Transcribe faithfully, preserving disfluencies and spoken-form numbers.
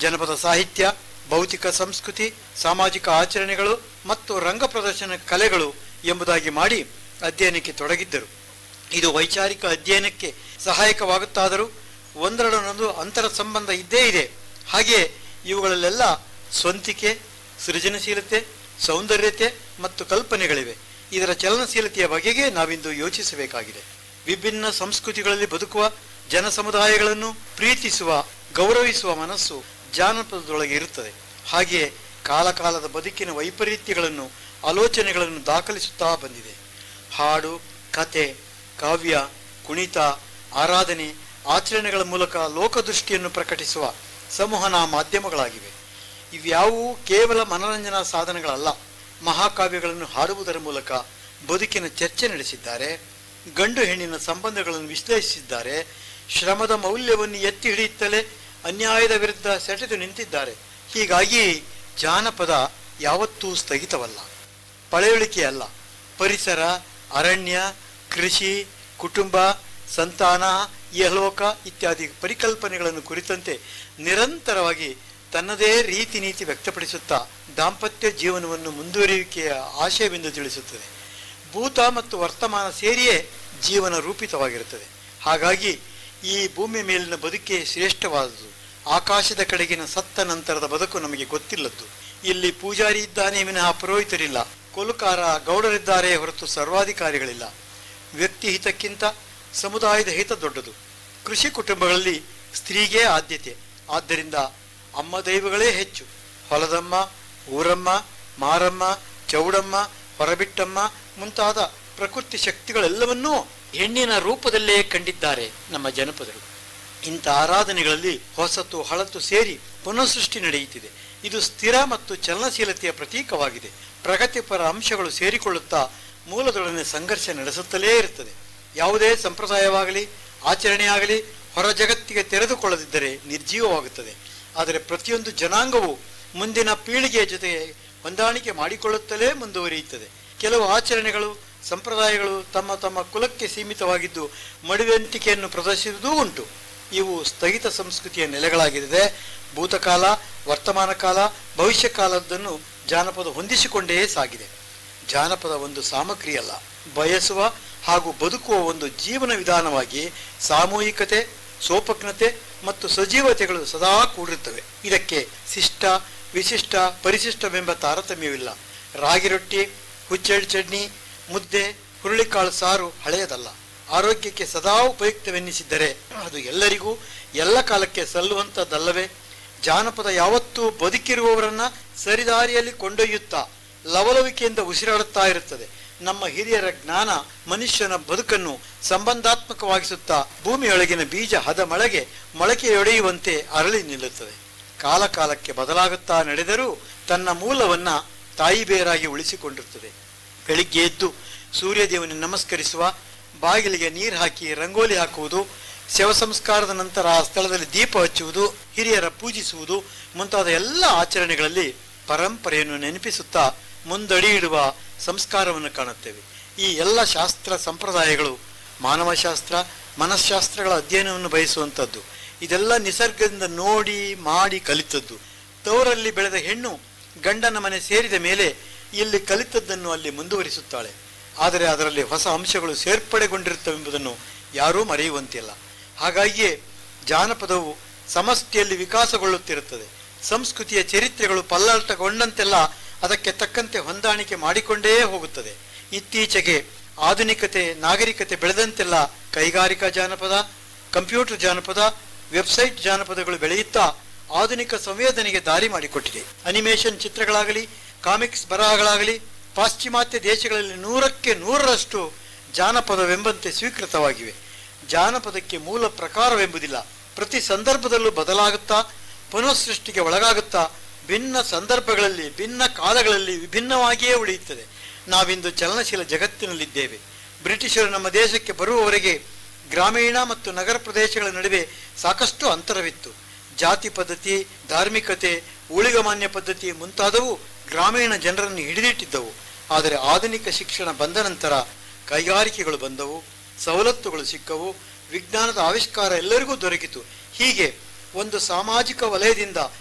ಜನಪದ ಸಾಹಿತ್ಯ, ಭೌತಿಕ ಸಂಸ್ಕೃತಿ, ಸಾಮಾಜಿಕ ಆಚರಣೆಗಳು ಮತ್ತು ರಂಗ ಪ್ರದರ್ಶನ ಕಲೆಗಳು ಎಂಬುದಾಗಿ ಮಾಡಿ ಅಧ್ಯಯನಕ್ಕೆ ತೊಡಗಿದ್ದರು. ಇದು ವೈಚಾರಿಕ ಅಧ್ಯಯನಕ್ಕೆ ಸಹಾಯಕವಾಗುತ್ತಾದರೂ ಒಂದರೊಡನೊಂದು ಅಂತರ ಸಂಬಂಧ ಇದ್ದೇ ಇದೆ. ಹಾಗೆಯೇ ಇವುಗಳಲ್ಲೆಲ್ಲ ಸ್ವಂತಿಕೆ, ಸೃಜನಶೀಲತೆ, ಸೌಂದರ್ಯತೆ ಮತ್ತು ಕಲ್ಪನೆಗಳಿವೆ. ಇದರ ಚಲನಶೀಲತೆಯ ಬಗೆಗೆ ನಾವಿಂದು ಯೋಚಿಸಬೇಕಾಗಿದೆ. ವಿಭಿನ್ನ ಸಂಸ್ಕೃತಿಗಳಲ್ಲಿ ಬದುಕುವ ಜನ ಸಮುದಾಯಗಳನ್ನು ಪ್ರೀತಿಸುವ, ಗೌರವಿಸುವ ಮನಸ್ಸು ಜಾನಪದದೊಳಗೆ ಇರುತ್ತದೆ. ಹಾಗೆಯೇ ಕಾಲಕಾಲದ ಬದುಕಿನ ವೈಪರೀತ್ಯಗಳನ್ನು, ಆಲೋಚನೆಗಳನ್ನು ದಾಖಲಿಸುತ್ತಾ ಬಂದಿದೆ. ಹಾಡು, ಕತೆ, ಕಾವ್ಯ, ಕುಣಿತ, ಆರಾಧನೆ, ಆಚರಣೆಗಳ ಮೂಲಕ ಲೋಕದೃಷ್ಟಿಯನ್ನು ಪ್ರಕಟಿಸುವ ಸಂವಹನ ಮಾಧ್ಯಮಗಳಾಗಿವೆ. ಇವ್ಯಾವುವು ಕೇವಲ ಮನರಂಜನಾ ಸಾಧನಗಳಲ್ಲ. ಮಹಾಕಾವ್ಯಗಳನ್ನು ಹಾಡುವುದರ ಮೂಲಕ ಬದುಕಿನ ಚರ್ಚೆ ನಡೆಸಿದ್ದಾರೆ. ಗಂಡು ಹೆಣ್ಣಿನ ಸಂಬಂಧಗಳನ್ನು ವಿಶ್ಲೇಷಿಸಿದ್ದಾರೆ. ಶ್ರಮದ ಮೌಲ್ಯವನ್ನು ಎತ್ತಿ ಹಿಡಿಯುತ್ತಲೇ ಅನ್ಯಾಯದ ವಿರುದ್ಧ ಸೆಟೆದು ನಿಂತಿದ್ದಾರೆ. ಹೀಗಾಗಿ ಜಾನಪದ ಯಾವತ್ತೂ ಸ್ಥಗಿತವಲ್ಲ, ಪಳೆಯುಳಿಕೆಯಲ್ಲ. ಪರಿಸರ, ಅರಣ್ಯ, ಕೃಷಿ, ಕುಟುಂಬ, ಸಂತಾನ, ಇಹಲೋಕ ಇತ್ಯಾದಿ ಪರಿಕಲ್ಪನೆಗಳನ್ನು ಕುರಿತಂತೆ ನಿರಂತರವಾಗಿ ತನ್ನದೇ ರೀತಿ ನೀತಿ ವ್ಯಕ್ತಪಡಿಸುತ್ತಾ ದಾಂಪತ್ಯ ಜೀವನವನ್ನು ಮುಂದುವರಿಯುವಿಕೆಯ ಆಶಯವೆಂದು ತಿಳಿಸುತ್ತದೆ. ಭೂತ ಮತ್ತು ವರ್ತಮಾನ ಸೇರಿಯೇ ಜೀವನ ರೂಪಿತವಾಗಿರುತ್ತದೆ. ಹಾಗಾಗಿ ಈ ಭೂಮಿಯ ಮೇಲಿನ ಬದುಕೇ ಶ್ರೇಷ್ಠವಾದುದು. ಆಕಾಶದ ಕಡೆಗಿನ ಸತ್ತ ನಂತರದ ಬದುಕು ನಮಗೆ ಗೊತ್ತಿಲ್ಲದ್ದು. ಇಲ್ಲಿ ಪೂಜಾರಿ ಇದ್ದಾನೆ ವಿನಃ ಪುರೋಹಿತರಿಲ್ಲ, ಕೊಲುಕಾರ ಗೌಡರಿದ್ದಾರೆ ಹೊರತು ಸರ್ವಾಧಿಕಾರಿಗಳಿಲ್ಲ. ವ್ಯಕ್ತಿ ಹಿತಕ್ಕಿಂತ ಸಮುದಾಯದ ಹಿತ ದೊಡ್ಡದು. ಕೃಷಿ ಕುಟುಂಬಗಳಲ್ಲಿ ಸ್ತ್ರೀಗೆ ಆದ್ಯತೆ. ಆದ್ದರಿಂದ ಅಮ್ಮ ದೈವಗಳೇ ಹೆಚ್ಚು. ಹೊಲದಮ್ಮ, ಊರಮ್ಮ, ಮಾರಮ್ಮ, ಚೌಡಮ್ಮ, ಹೊರಬಿಟ್ಟಮ್ಮ ಮುಂತಾದ ಪ್ರಕೃತಿ ಶಕ್ತಿಗಳೆಲ್ಲವನ್ನೂ ಹೆಣ್ಣಿನ ರೂಪದಲ್ಲೇ ಕಂಡಿದ್ದಾರೆ ನಮ್ಮ ಜನಪದರು. ಇಂಥ ಆರಾಧನೆಗಳಲ್ಲಿ ಹೊಸತು ಹಳತು ಸೇರಿ ಪುನಃಸೃಷ್ಟಿ ನಡೆಯುತ್ತಿದೆ. ಇದು ಸ್ಥಿರ ಮತ್ತು ಚಲನಶೀಲತೆಯ ಪ್ರತೀಕವಾಗಿದೆ. ಪ್ರಗತಿಪರ ಅಂಶಗಳು ಸೇರಿಕೊಳ್ಳುತ್ತಾ ಮೂಲದೊಡನೆ ಸಂಘರ್ಷ ನಡೆಸುತ್ತಲೇ ಇರುತ್ತದೆ. ಯಾವುದೇ ಸಂಪ್ರದಾಯವಾಗಲಿ ಆಚರಣೆಯಾಗಲಿ ಹೊರ ಜಗತ್ತಿಗೆ ತೆರೆದುಕೊಳ್ಳದಿದ್ದರೆ ನಿರ್ಜೀವವಾಗುತ್ತದೆ. ಆದರೆ ಪ್ರತಿಯೊಂದು ಜನಾಂಗವು ಮುಂದಿನ ಪೀಳಿಗೆಯ ಜೊತೆ ಹೊಂದಾಣಿಕೆ ಮಾಡಿಕೊಳ್ಳುತ್ತಲೇ ಮುಂದುವರಿಯುತ್ತದೆ. ಕೆಲವು ಆಚರಣೆಗಳು, ಸಂಪ್ರದಾಯಗಳು ತಮ್ಮ ತಮ್ಮ ಕುಲಕ್ಕೆ ಸೀಮಿತವಾಗಿದ್ದು ಮಡಿವಂತಿಕೆಯನ್ನು ಪ್ರದರ್ಶಿಸುವುದೂ ಉಂಟು. ಇವು ಸ್ಥಗಿತ ಸಂಸ್ಕೃತಿಯ ನೆಲೆಗಳಾಗಿದೆ. ಭೂತಕಾಲ, ವರ್ತಮಾನ ಕಾಲ, ಭವಿಷ್ಯ ಕಾಲದನ್ನು ಜಾನಪದ ಹೊಂದಿಸಿಕೊಂಡೇ ಸಾಗಿದೆ. ಜಾನಪದ ಒಂದು ಸಾಮಗ್ರಿ ಅಲ್ಲ, ಬಯಸುವ ಹಾಗೂ ಬದುಕುವ ಒಂದು ಜೀವನ ವಿಧಾನವಾಗಿ ಸಾಮೂಹಿಕತೆ, ಸೋಪಜ್ಞತೆ ಮತ್ತು ಸಜೀವತೆಗಳು ಸದಾ ಕೂಡಿರುತ್ತವೆ. ಇದಕ್ಕೆ ಶಿಷ್ಟ, ವಿಶಿಷ್ಟ, ಪರಿಶಿಷ್ಟವೆಂಬ ತಾರತಮ್ಯವಿಲ್ಲ. ರಾಗಿ ರೊಟ್ಟಿ, ಹುಚ್ಚೆಳ್ಳು ಚಟ್ನಿ, ಮುದ್ದೆ, ಹುರುಳಿಕಾಳು ಸಾರು ಹಳೆಯದಲ್ಲ. ಆರೋಗ್ಯಕ್ಕೆ ಸದಾ ಉಪಯುಕ್ತವೆನ್ನಿಸಿದ್ದರೆ ಅದು ಎಲ್ಲರಿಗೂ ಎಲ್ಲ ಕಾಲಕ್ಕೆ ಸಲ್ಲುವಂಥದ್ದಲ್ಲವೇ? ಜಾನಪದ ಯಾವತ್ತೂ ಬದುಕಿರುವವರನ್ನ ಸರಿದಾರಿಯಲ್ಲಿ ಕೊಂಡೊಯ್ಯುತ್ತಾ ಲವಲವಿಕೆಯಿಂದ ಉಸಿರಾಡುತ್ತಾ ಇರುತ್ತದೆ. ನಮ್ಮ ಹಿರಿಯರ ಜ್ಞಾನ ಮನುಷ್ಯನ ಬದುಕನ್ನು ಸಂಬಂಧಾತ್ಮಕವಾಗಿಸುತ್ತಾ ಭೂಮಿಯೊಳಗಿನ ಬೀಜ ಹದ ಮಳೆಗೆ ಮೊಳಕೆಯೊಡೆಯುವಂತೆ ಅರಳಿ ನಿಲ್ಲುತ್ತದೆ. ಕಾಲ ಕಾಲಕ್ಕೆ ಬದಲಾಗುತ್ತಾ ನಡೆದರೂ ತನ್ನ ಮೂಲವನ್ನ ತಾಯಿ ಬೇರಾಗಿ ಉಳಿಸಿಕೊಂಡಿರುತ್ತದೆ. ಬೆಳಿಗ್ಗೆ ಎದ್ದು ಸೂರ್ಯದೇವನ ನಮಸ್ಕರಿಸುವ, ಬಾಗಿಲಿಗೆ ನೀರು ಹಾಕಿ ರಂಗೋಲಿ ಹಾಕುವುದು, ಶವ ಸಂಸ್ಕಾರದ ನಂತರ ಆ ಸ್ಥಳದಲ್ಲಿ ದೀಪ ಹಚ್ಚುವುದು, ಹಿರಿಯರ ಪೂಜಿಸುವುದು ಮುಂತಾದ ಎಲ್ಲ ಆಚರಣೆಗಳಲ್ಲಿ ಪರಂಪರೆಯನ್ನು ನೆನಪಿಸುತ್ತಾ ಮುಂದಡಿ ಇಡುವ ಸಂಸ್ಕಾರವನ್ನು ಕಾಣುತ್ತೇವೆ. ಈ ಎಲ್ಲ ಶಾಸ್ತ್ರ ಸಂಪ್ರದಾಯಗಳು ಮಾನವಶಾಸ್ತ್ರ, ಮನಃಶಾಸ್ತ್ರಗಳ ಅಧ್ಯಯನವನ್ನು ಬಯಸುವಂಥದ್ದು. ಇದೆಲ್ಲ ನಿಸರ್ಗದಿಂದ ನೋಡಿ ಮಾಡಿ ಕಲಿತದ್ದು. ತವರಲ್ಲಿ ಬೆಳೆದ ಹೆಣ್ಣು ಗಂಡನ ಮನೆ ಸೇರಿದ ಮೇಲೆ ಇಲ್ಲಿ ಕಲಿತದ್ದನ್ನು ಅಲ್ಲಿ ಮುಂದುವರಿಸುತ್ತಾಳೆ. ಆದರೆ ಅದರಲ್ಲಿ ಹೊಸ ಅಂಶಗಳು ಸೇರ್ಪಡೆಗೊಂಡಿರುತ್ತವೆಂಬುದನ್ನು ಯಾರೂ ಮರೆಯುವಂತಿಲ್ಲ. ಹಾಗಾಗಿಯೇ ಜಾನಪದವು ಸಮಷ್ಟಿಯಲ್ಲಿ ವಿಕಾಸಗೊಳ್ಳುತ್ತಿರುತ್ತದೆ. ಸಂಸ್ಕೃತಿಯ ಚರಿತ್ರೆಗಳು ಪಲ್ಲಟಗೊಂಡಂತೆಲ್ಲ ಅದಕ್ಕೆ ತಕ್ಕಂತೆ ಹೊಂದಾಣಿಕೆ ಮಾಡಿಕೊಂಡೇ ಹೋಗುತ್ತದೆ. ಇತ್ತೀಚೆಗೆ ಆಧುನಿಕತೆ, ನಾಗರಿಕತೆ ಬೆಳೆದಂತೆಲ್ಲ ಕೈಗಾರಿಕಾ ಜಾನಪದ, ಕಂಪ್ಯೂಟರ್ ಜಾನಪದ, ವೆಬ್ಸೈಟ್ ಜಾನಪದಗಳು ಬೆಳೆಯುತ್ತಾ ಆಧುನಿಕ ಸಂವೇದನೆಗೆ ದಾರಿ ಮಾಡಿಕೊಟ್ಟಿದೆ. ಅನಿಮೇಷನ್ ಚಿತ್ರಗಳಾಗಲಿ, ಕಾಮಿಕ್ಸ್ ಬರಹಗಳಾಗಲಿ ಪಾಶ್ಚಿಮಾತ್ಯ ದೇಶಗಳಲ್ಲಿ ನೂರಕ್ಕೆ ನೂರರಷ್ಟು ಜಾನಪದವೆಂಬಂತೆ ಸ್ವೀಕೃತವಾಗಿವೆ. ಜಾನಪದಕ್ಕೆ ಮೂಲ ಪ್ರಕಾರವೆಂಬುದಿಲ್ಲ. ಪ್ರತಿ ಸಂದರ್ಭದಲ್ಲೂ ಬದಲಾಗುತ್ತಾ ಪುನಃಸೃಷ್ಟಿಗೆ ಒಳಗಾಗುತ್ತಾ ಭಿನ್ನ ಸಂದರ್ಭಗಳಲ್ಲಿ, ಭಿನ್ನ ಕಾಲಗಳಲ್ಲಿ ವಿಭಿನ್ನವಾಗಿಯೇ ಉಳಿಯುತ್ತದೆ. ನಾವಿಂದು ಚಲನಶೀಲ ಜಗತ್ತಿನಲ್ಲಿದ್ದೇವೆ. ಬ್ರಿಟಿಷರು ನಮ್ಮ ದೇಶಕ್ಕೆ ಬರುವವರೆಗೆ ಗ್ರಾಮೀಣ ಮತ್ತು ನಗರ ಪ್ರದೇಶಗಳ ನಡುವೆ ಸಾಕಷ್ಟು ಅಂತರವಿತ್ತು. ಜಾತಿ ಪದ್ಧತಿ, ಧಾರ್ಮಿಕತೆ, ಊಳಿಗಮಾನ್ಯ ಪದ್ಧತಿ ಮುಂತಾದವು ಗ್ರಾಮೀಣ ಜನರನ್ನು ಹಿಡಿದಿಟ್ಟಿದ್ದವು. ಆದರೆ ಆಧುನಿಕ ಶಿಕ್ಷಣ ಬಂದ ನಂತರ ಕೈಗಾರಿಕೆಗಳು ಬಂದವು, ಸವಲತ್ತುಗಳು ಸಿಕ್ಕವು, ವಿಜ್ಞಾನದ ಆವಿಷ್ಕಾರ ಎಲ್ಲರಿಗೂ ದೊರಕಿತು. ಹೀಗೆ ಒಂದು ಸಾಮಾಜಿಕ ವಲಯದಿಂದ